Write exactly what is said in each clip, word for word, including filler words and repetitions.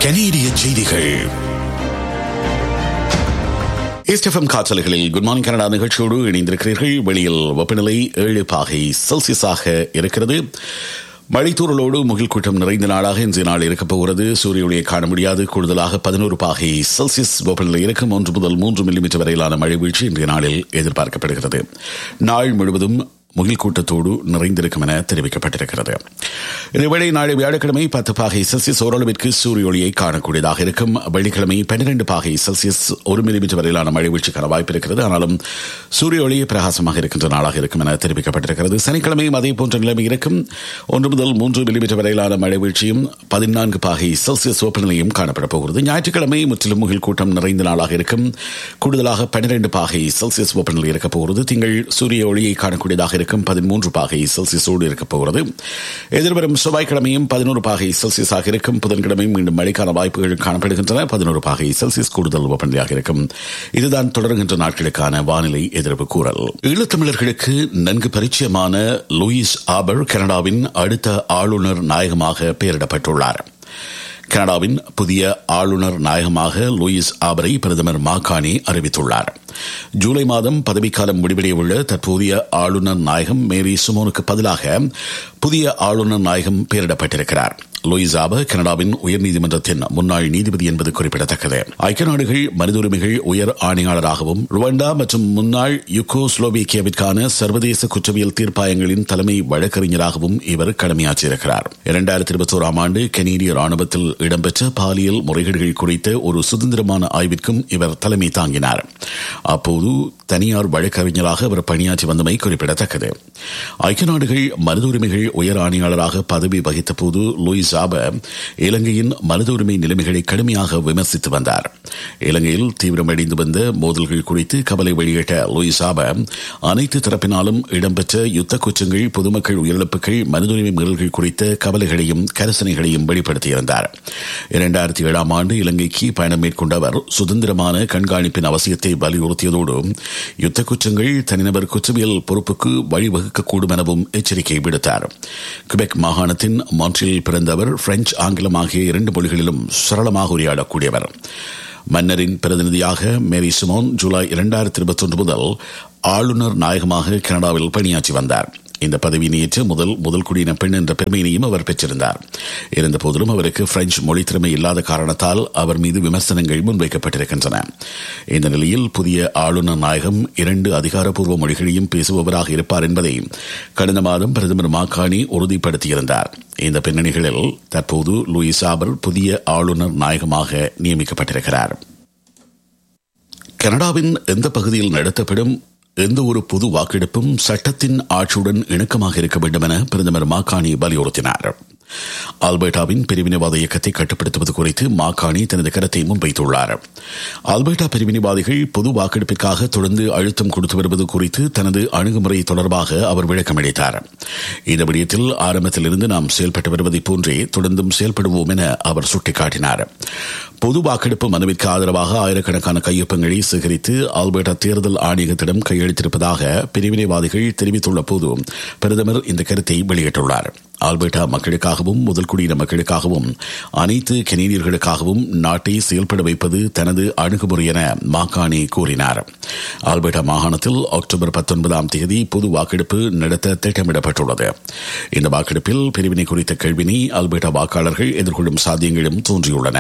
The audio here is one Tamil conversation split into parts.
கனேடிய செய்திகள். எஸ்எஃப்எம் காற்றலைகளில் குட் மார்னிங் கனடா நிகழ்ச்சியோடு இணைந்திருக்கிறீர்கள். வெளியில் வெப்பநிலை ஏழு பாகை செல்சியஸாக இருக்கிறது. மழைத்தூரலோடு முகில் கூட்டம் நிறைந்த நாளாக இன்றைய நாள் இருக்கப் போகிறது. சூரிய ஒளியை காண முடியாது. கூடுதலாக பதினோரு பாகை செல்சியஸ் வெப்பநிலை இருக்கும். ஒன்று முதல் மூன்று மில்லிமீட்டர் வரையிலான மழை வீழ்ச்சி இன்றைய நாளில் எதிர்பார்க்கப்படுகிறது. நாள் முழுவதும் முகில் கூட்டத்தோடு நிறைந்திருக்கும் என தெரிவிக்கப்பட்டிருக்கிறது. இதேவேளை நாளை வியாழக்கிழமை பத்து பாகை செல்சியஸ் ஓரளவிற்கு சூரிய ஒளியை காணக்கூடியதாக இருக்கும். வெள்ளிக்கிழமை பன்னிரண்டு பாகை செல்சியஸ் ஒரு மில்லிமீட்டர் வரையிலான மழை வீழ்ச்சிக்கான வாய்ப்பு இருக்கிறது. ஆனாலும் சூரிய ஒளி பிரகாசமாக இருக்கின்ற நாளாக இருக்கும் என தெரிவிக்கப்பட்டிருக்கிறது. சனிக்கிழமையும் அதே போன்ற நிலைமை இருக்கும். ஒன்று முதல் மூன்று மில்லிமீட்டர் வரையிலான மழை வீழ்ச்சியும் பதினான்கு பாகை செல்சியஸ் வெப்பநிலையும் காணப்பட போகிறது. ஞாயிற்றுக்கிழமை முற்றிலும் முகில் கூட்டம் நிறைந்த நாளாக இருக்கும். கூடுதலாக பன்னிரண்டு பாகை செல்சியஸ் வெப்பநிலை இருக்கப் போகிறது. திங்கள் சூரிய ஒளியை காணக்கூடியதாக பதிமூன்று பாகை செல்சியஸோடு இருக்கப் போகிறது. எதிர்வரும் செவ்வாய்க்கிழமையும் பதினோரு பாகை செல்சியஸாக இருக்கும். புதன்கிழமையும் மீண்டும் மழைக்கான வாய்ப்புகள் காணப்படுகின்றன. பதினோரு பாகை செல்சியஸ் கூடுதல் வெப்பநிலையாக இருக்கும். இதுதான் தொடர்கின்ற நாட்களுக்கான வானிலை எதிர்ப்பு கூறல். ஈழத்தமிழர்களுக்கு நன்கு பரிச்சயமான லூயிஸ் ஆபர் கனடாவின் அடுத்த ஆளுநர் நாயகமாக பெயரிடப்பட்டுள்ளார். கனடாவின் புதிய ஆளுநர் நாயகமாக லூயிஸ் ஆபரை பிரதமர் மாகாணி அறிவித்துள்ளார். ஜூலை மாதம் பதவிக்காலம் முடிவடைய உள்ள தற்போதைய ஆளுநர் நாயகம் மேரி சிமோனுக்கு பதிலாக புதிய ஆளுநர் நாயகம் பெயரிடப்பட்டிருக்கிறார். லூயிஸ் ஆபர் கனடாவின் உயர்நீதிமன்றத்தின் முன்னாள் நீதிபதி என்பது குறிப்பிடத்தக்கது. ஐக்கிய நாடுகள் மனித உரிமைகள் உயர் ஆணையாளராகவும் ருவாண்டா மற்றும் முன்னாள் யுகோஸ்லோவேக்கியாவிற்கான சர்வதேச குற்றவியல் தீர்ப்பாயங்களின் தலைமை வழக்கறிஞராகவும் இவர் கடமையாற்றியிருக்கிறார். இரண்டாயிரத்தி இருபத்தி ஓராம் ஆண்டு கனேடிய ராணுவத்தில் இடம்பெற்ற பாலியல் முறைகேடுகள் குறித்த ஒரு சுதந்திரமான ஆய்விற்கும் இவர் தலைமை தாங்கினார். அப்போது தனியார் வழக்கறிஞராக அவர் பணியாற்றி வந்தமை குறிப்பிடத்தக்கது. ஐக்கிய நாடுகள் மனித உரிமைகள் உயர் ஆணையாளராக பதவி வகித்த போது லூயிஸ் ஆபர் இலங்கையின் மனித உரிமை நிலைமைகளை கடுமையாக விமர்சித்து வந்தார். இலங்கையில் தீவிரமடைந்து வந்த மோதல்கள் குறித்து கவலை வெளியிட்ட லூயிஸ் ஆபர் அனைத்து தரப்பினாலும் இடம்பெற்ற யுத்த குற்றங்கள், பொதுமக்கள் உயிரிழப்புகள், மனித உரிமை மீறல்கள் குறித்த கவலைகளையும் கரிசனைகளையும் வெளிப்படுத்தியிருந்தார். இரண்டாயிரத்தி ஏழாம் ஆண்டு இலங்கைக்கு பயணம் மேற்கொண்ட அவர் சுதந்திரமான கண்காணிப்பின் அவசியத்தை வலியுறுத்தியதோடு யுத்த குற்றங்கள் தனிநபர் குற்றவியல் பொறுப்புக்கு வழிவகுக்கக்கூடும் எனவும் எச்சரிக்கை விடுத்தார். கிபெக் மாகாணத்தின் மான்ட்ரியில் பிறந்தவர். பிரெஞ்சு, ஆங்கிலம் ஆகிய இரண்டு மொழிகளிலும் சரளமாக உரையாடக்கூடியவர். மன்னரின் பிரதிநிதியாக மேரி சிமோன் ஜூலை இரண்டாயிரத்தி இருபத்தி ஒன்று முதல் ஆளுநர் நாயகமாக கனடாவில் பணியாற்றி வந்தார். இந்த பதவியை ஏற்று முதல் முதல் குடியின பெண் என்ற பெருமையினையும் அவர் பெற்றிருந்தார். இருந்த போதிலும் அவருக்கு பிரெஞ்சு மொழி திறமை இல்லாத காரணத்தால் அவர் மீது விமர்சனங்கள் முன்வைக்கப்பட்டிருக்கின்றன. இந்த நிலையில் புதிய ஆளுநர் நாயகம் இரண்டு அதிகாரப்பூர்வ மொழிகளையும் பேசுபவராக இருப்பார் என்பதை கடந்த மாதம் பிரதமர் மாகாணி உறுதிப்படுத்தியிருந்தார். இந்த பின்னணிகளில் தற்போது லூயிஸ் ஆபர் புதிய ஆளுநர் நாயகமாக நியமிக்கப்பட்டிருக்கிறார். கனடாவின் எந்த பகுதியில் நடத்தப்படும் எந்த ஒரு பொது வாக்கெடுப்பும் சட்டத்தின் ஆட்சியுடன் இணக்கமாக இருக்க வேண்டும் என பிரதமர் மாகாணி வலியுறுத்தினார். ஆல்பர்டாவின் பிரிவினைவாத இயக்கத்தை கட்டுப்படுத்துவது குறித்து மாகாணி தனது கருத்தை முன்வைத்துள்ளார். ஆல்பர்டா பிரிவினைவாதிகள் பொது வாக்கெடுப்பிற்காக தொடர்ந்து அழுத்தம் கொடுத்து வருவது குறித்து தனது அணுகுமுறை தொடர்பாக அவர் விளக்கமளித்தார். இந்த விடயத்தில் ஆரம்பத்தில் இருந்து நாம் செயல்பட்டு வருவதைப் போன்றே தொடர்ந்தும் செயல்படுவோம் என அவர் சுட்டிக்காட்டினார். பொது வாக்கெடுப்பு மனுவிற்கு ஆதரவாக ஆயிரக்கணக்கான கையொப்பங்களை சேகரித்து ஆல்பர்டா தேர்தல் ஆணையகத்திடம் கையளித்திருப்பதாக பிரிவினைவாதிகள் தெரிவித்துள்ள போது பிரதமர் இந்த கருத்தை வெளியிட்டுள்ளார். ஆல்பர்டா மக்களுக்காகவும் முதல் குடியின மக்களுக்காகவும் அனைத்து கனேடியர்களுக்காகவும் நாட்டை செயல்பட வைப்பது தனது அணுகுமுறை என மாகாணி கூறினார். ஆல்பர்டா மாகாணத்தில் அக்டோபர் பத்தொன்பதாம் தேதி பொது வாக்கெடுப்பு நடத்த திட்டமிடப்பட்டுள்ளது. இந்த வாக்கெடுப்பில் பிரிவினை குறித்த கேள்வினை ஆல்பர்டா வாக்காளர்கள் எதிர்கொள்ளும் சாத்தியங்களும் தோன்றியுள்ளன.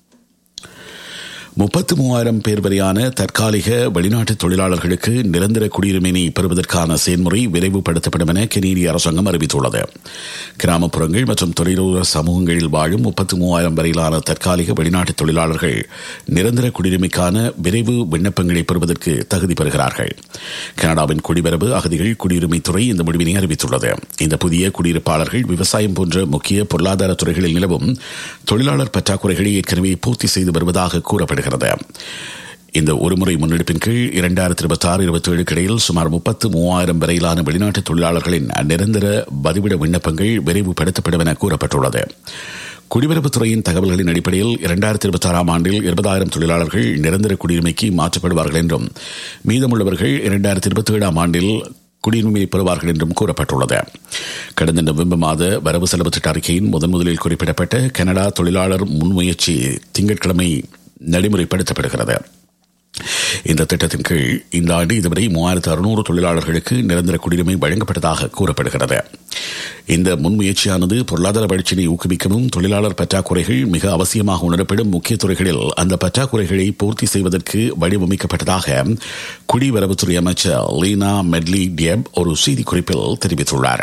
முப்பத்தி மூவாயிரம் பேர் வரையான தற்காலிக வெளிநாட்டு தொழிலாளர்களுக்கு நிரந்தர குடியுரிமையை பெறுவதற்கான செயல்முறை விரைவுபடுத்தப்படும் என கனேடிய அரசாங்கம் அறிவித்துள்ளது. கிராமப்புறங்கள் மற்றும் தொழிலோர சமூகங்களில் வாழும் முப்பத்தி மூவாயிரம் வரையிலான தற்காலிக வெளிநாட்டு தொழிலாளர்கள் நிரந்தர குடியுரிமைக்கான விரைவு விண்ணப்பங்களை பெறுவதற்கு தகுதி பெறுகிறார்கள். கனடாவின் குடிவரவு அகதிகள் குடியுரிமைத்துறை இந்த முடிவினை அறிவித்துள்ளது. இந்த புதிய குடியிருப்பாளர்கள் விவசாயம் போன்ற முக்கிய பொருளாதார துறைகளில் நிலவும் தொழிலாளர் பற்றாக்குறைகளை ஏற்கனவே பூர்த்தி செய்து வருவதாக கூறப்படுகிறது. இந்த ஒருமுறை முன்னெடுப்பின் கீழ் இரண்டாயிரத்தி இருபத்தி ஆறு இருபத்தி ஏழு இடையில் சுமார் முப்பத்து மூவாயிரம் வரையிலான வெளிநாட்டு தொழிலாளர்களின் நிரந்தர பதிவிட விண்ணப்பங்கள் விரைவுபடுத்தப்படும் என கூறப்பட்டுள்ளது. குடிவரவுத்துறையின் தகவல்களின் அடிப்படையில் இரண்டாயிரத்தி இருபத்தி ஆறாம் ஆண்டில் இருபதாயிரம் தொழிலாளர்கள் நிரந்தர குடியுரிமைக்கு மாற்றப்படுவார்கள் என்றும் மீதமுள்ளவர்கள் இரண்டாயிரத்தி இருபத்தி ஏழாம் ஆண்டில் குடியுரிமை பெறுவார்கள் என்றும் கூறப்பட்டுள்ளது. கடந்த நவம்பர் மாத வரவு செலவு திட்ட அறிக்கையின் முதன் முதலில் குறிப்பிடப்பட்ட கனடா தொழிலாளர் முன்முயற்சி திங்கட்கிழமை நடைமுறைப்படுத்தப்படுகிறது. இந்த திட்டத்தின் கீழ் இந்த ஆண்டு இதுவரை மூவாயிரத்து அறுநூறு தொழிலாளர்களுக்கு நிரந்தர குடியுரிமை வழங்கப்பட்டதாக கூறப்படுகிறது. இந்த முன்முயற்சியானது பொருளாதார வளர்ச்சியை ஊக்குவிக்கவும் தொழிலாளர் பற்றாக்குறைகள் மிக அவசியமாக உணரப்படும் முக்கிய துறைகளில் அந்த பற்றாக்குறைகளை பூர்த்தி செய்வதற்கு வடிவமைக்கப்பட்டதாக குடிவரவுத்துறை அமைச்சர் லீனா மெட்லி டியப் ஒரு செய்திக்குறிப்பில் தெரிவித்துள்ளார்.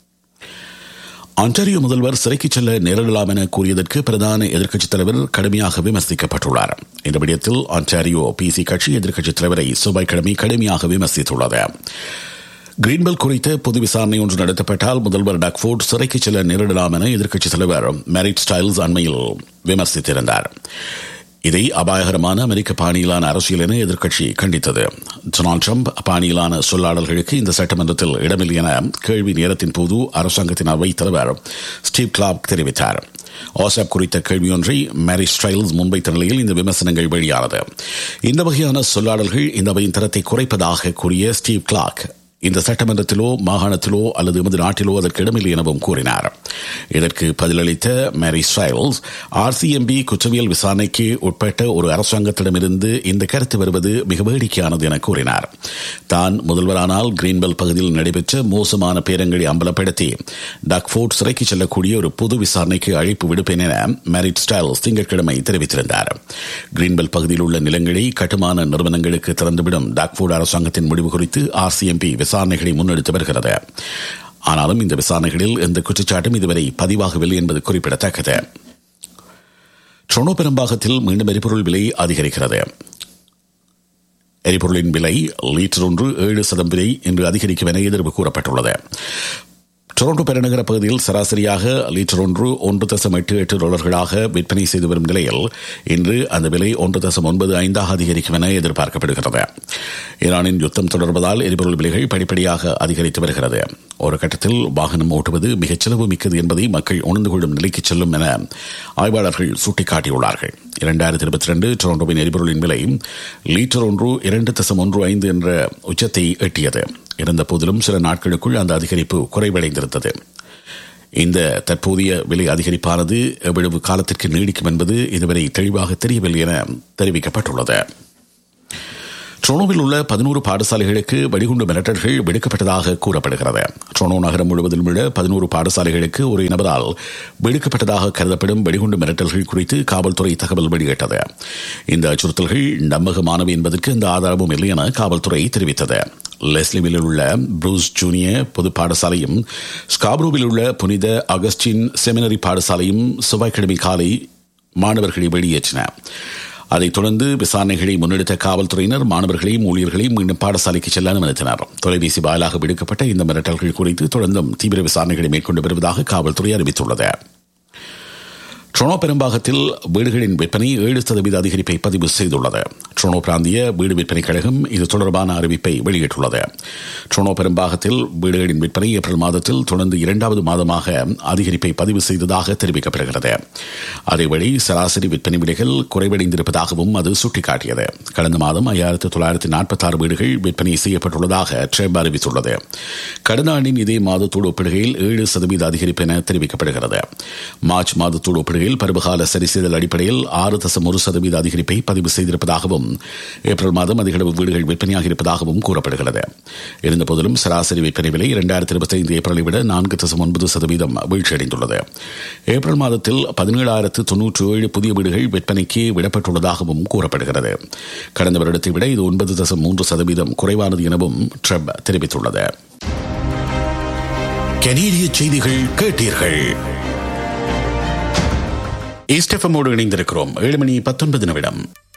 ஆன்டாரியோ முதல்வர் சிறைக்கு செல்ல நேரிடலாம் என கூறியதற்கு பிரதான எதிர்க்கட்சித் தலைவர் கடுமையாக விமர்சிக்கப்பட்டுள்ளார். இந்த விடயத்தில் ஆன்டாரியோ பிசி கட்சி எதிர்க்கட்சித் தலைவரை செவ்வாய்க்கிழமை கடுமையாக விமர்சித்துள்ளது. கிரீன்பெல் குறித்த பொது விசாரணை ஒன்று நடத்தப்பட்டால் முதல்வர் டக்ஃபோர்ட் சிறைக்கு செல்ல நேரிடலாம் என எதிர்க்கட்சித் தலைவர் மேரிட் ஸ்டைல்ஸ் அண்மையில் விமர்சித்திருந்தார். இதை அபாயகரமான அமெரிக்க பாணியிலான அரசியல் என எதிர்க்கட்சி கண்டித்தது. டொனால்டு டிரம்ப் பாணியிலான சொல்லாடல்களுக்கு இந்த சட்டமன்றத்தில் இடமில்லை என கேள்வி நேரத்தின் போது அரசாங்கத்தின் அவைத் தலைவர் ஸ்டீவ் கிளார்க் தெரிவித்தார். வாட்ஸ்அப் குறித்த கேள்வியொன்றை மேரி ஸ்டைல்ஸ் முன்வைத்த நிலையில் இந்த விமர்சனங்கள் வெளியானது. இந்த வகையான சொல்லாடல்கள் இந்த அவையின் தரத்தை குறைப்பதாக கூறிய ஸ்டீவ் கிளார்க் இந்த சட்டமன்றத்திலோ மாகாணத்திலோ அல்லது எமது நாட்டிலோ அதற்கு இடமில்லை எனவும் கூறினார். இதற்கு பதிலளித்த மேரி ஸ்டைல்ஸ் ஆர்சிஎம்பி குற்றவியல் விசாரணைக்கு உட்பட்ட ஒரு அரசாங்கத்திடமிருந்து இந்த கருத்து வருவது மிக வேடிக்கையானது என கூறினார். தான் முதல்வரானால் கிரீன்பெல் பகுதியில் நடைபெற்ற மோசமான பேரங்களை அம்பலப்படுத்தி டக்ஃபோர்ட் சிறைக்கு செல்லக்கூடிய ஒரு பொது விசாரணைக்கு அழைப்பு விடுப்பேன் என மேரி ஸ்டைல்ஸ் திங்கட்கிழமை தெரிவித்திருந்தார். கிரீன்பெல் பகுதியில் உள்ள நிலங்களை கட்டுமான நிறுவனங்களுக்கு திறந்துவிடும் டக்ஃபோர்ட் அரசாங்கத்தின் முடிவு குறித்து ஆர்சிஎம்பி விசாரணைகளை முன்னெடுத்து வருகிறது. ஆனாலும் இந்த விசாரணைகளில் எந்த குற்றச்சாட்டும் இதுவரை பதிவாகவில்லை என்பது குறிப்பிடத்தக்கது. டொரண்டோ பெரும்பாகத்தில் மீண்டும் எரிபொருள் விலை அதிகரிக்கிறது. எரிபொருளின் விலை லீட்டர் ஒன்று ஏழு சதம் விலை என்று அதிகரிக்கும் என எதிர்ப்பு கூறப்பட்டுள்ளது. டொரண்டோ பெருநகர பகுதியில் சராசரியாக லீட்டர் ஒன்று ஒன்று தசம் எட்டு எட்டு டாலர்களாக விற்பனை செய்து வரும் நிலையில் இன்று அந்த விலை ஒன்று தசம் ஒன்பது ஐந்தாக அதிகரிக்கும் என எதிர்பார்க்கப்படுகிறது. ஈரானின் யுத்தம் தொடர்வதால் எரிபொருள் விலைகள் படிப்படியாக அதிகரித்து வருகிறது. ஒரு கட்டத்தில் வாகனம் ஓட்டுவது மிகச் செலவு மிக்கது என்பதை மக்கள் உணர்ந்து கொள்ளும் நிலைக்கு செல்லும் என ஆய்வாளர்கள் சுட்டிக்காட்டியுள்ளார்கள். இரண்டாயிரத்தி இருபத்தி ரெண்டு டொரண்டோவின் எரிபொருளின் விலை லீட்டர் ஒன்று இரண்டு தசம் ஒன்று ஐந்து என்ற உச்சத்தை எட்டியது. இருந்த போதிலும் சில நாட்களுக்குள் அந்த அதிகரிப்பு குறைவடைந்திருந்தது. இந்த தற்போதைய விலை அதிகரிப்பானது எவ்வளவு காலத்திற்கு நீடிக்கும் என்பது இதுவரை தெளிவாக தெரியவில்லை என தெரிவிக்கப்பட்டுள்ளது. டொரண்டோவில் உள்ள பதினோரு பாடசாலைகளுக்கு வெடிகுண்டு மிரட்டல்கள் விடுக்கப்பட்டதாக கூறப்படுகிறது. டொரண்டோ நகரம் முழுவதிலும் உள்ள பதினோரு பாடசாலைகளுக்கு ஒரு நபரால் விடுக்கப்பட்டதாக கருதப்படும் வெடிகுண்டு மிரட்டல்கள் குறித்து காவல்துறை தகவல் வெளியிட்டது. இந்த அச்சுறுத்தல்கள் நம்பகமானவை என்பதற்கு எந்த ஆதாரமும் இல்லை என காவல்துறை தெரிவித்தது. லெஸ்லிவில் உள்ள ப்ரூஸ் ஜூனியர் பொது பாடசாலையும் ஸ்காப்ரோவில் உள்ள புனித அகஸ்டின் செமினரி பாடசாலையும் செவ்வாய்க்கிழமை காலை மாணவர்களை வெளியேற்றின. அதைத் தொடர்ந்து விசாரணைகளை முன்னெடுத்த காவல்துறையினர் மாணவர்களையும் ஊழியர்களையும் மீண்டும் பாடசாலைக்கு செல்ல அனுமதித்தனர். தொலைபேசி வாயிலாக விடுக்கப்பட்ட இந்த மிரட்டல்கள் குறித்து தொடர்ந்தும் தீவிர விசாரணைகளை மேற்கொண்டு வருவதாக காவல்துறை அறிவித்துள்ளது. டொரண்டோ பெரும்பாகத்தில் வீடுகளின் விற்பனை ஏழு சதவீத அதிகரிப்பை பதிவு செய்துள்ளது. டொரண்டோ பிராந்திய வீடு விற்பனை கழகம் இது தொடர்பான அறிவிப்பை வெளியிட்டுள்ளது. டொரண்டோ பெரும்பாகத்தில் வீடுகளின் விற்பனை ஏப்ரல் மாதத்தில் தொடர்ந்து இரண்டாவது மாதமாக அதிகரிப்பை பதிவு செய்ததாக தெரிவிக்கப்படுகிறது. அதேவழி சராசரி விற்பனை விலைகள் குறைவடைந்திருப்பதாகவும் அது சுட்டிக்காட்டியது. கடந்த மாதம் ஐயாயிரத்து தொள்ளாயிரத்தி நாற்பத்தி ஆறு வீடுகள் விற்பனை செய்யப்பட்டுள்ளதாக ட்ரெப் அறிவித்துள்ளது. கடந்த ஆண்டின் இதே மாதத்தோடு ஒப்பிடுகையில் ஏழு சதவீத அதிகரிப்பு என தெரிவிக்கப்படுகிறது. மார்ச் மாதத்தோடு ஒப்பிடுகையில் பருவகால சரிசெய்தல் அடிப்படையில் ஆறு தசம் ஒரு சதவீத அதிகரிப்பை பதிவு செய்திருப்பதாகவும் ஏப்ரல் மாதம் அதிகளவு வீடுகள் விற்பனையாக இருப்பதாகவும் கூறப்படுகிறது. இருந்தபோதிலும் சராசரி விற்பனை விலை இரண்டாயிரத்தி இருபத்தி ஐந்து ஏப்ரலை விட நான்கு தசம் ஒன்பது சதவீதம் வீழ்ச்சியடைந்துள்ளது. ஏப்ரல் மாதத்தில் பதினேழாயிரத்து தொன்னூற்றி ஏழு புதிய வீடுகள் விற்பனைக்கு விடப்பட்டுள்ளதாகவும் கூறப்படுகிறது. கடந்த வருடத்தை விட இது ஒன்பது தசம் மூன்று சதவீதம் குறைவானது எனவும் ட்ரெப் தெரிவித்துள்ளது. கனேடிய செய்திகள் கேட்டீர்கள். ஈஸ்ட் எஃப்எம்மோடு இணைந்திருக்கிறோம். ஏழு மணி பத்தொன்பது நிமிடம்.